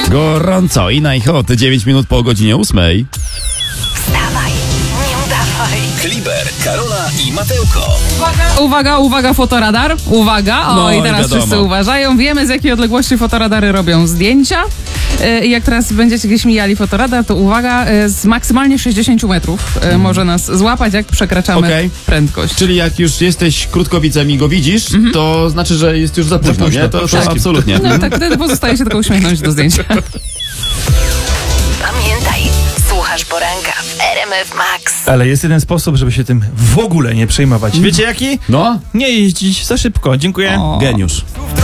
Gorąco i najhot, 9 minut po godzinie 8. Wstawaj, nie udawaj. Kliber, Karola i Matełko. Uwaga, fotoradar. Uwaga. No, I teraz wiadomo. wszyscy uważają. Wiemy, z jakiej odległości fotoradary robią zdjęcia. I jak teraz będziecie gdzieś mijali fotoradar, to uwaga, z maksymalnie 60 metrów może nas złapać, jak przekraczamy Okej. prędkość. Czyli jak już jesteś krótkowicem i go widzisz, to znaczy, że jest już za późno, nie? To absolutnie. No tak, wtedy pozostaje się tylko uśmiechnąć do zdjęcia. Pamiętaj, słuchasz poranka w RMF Max. Ale jest jeden sposób, żeby się tym w ogóle nie przejmować. Wiecie jaki? No, Nie jeździć za szybko. Dziękuję. O. geniusz.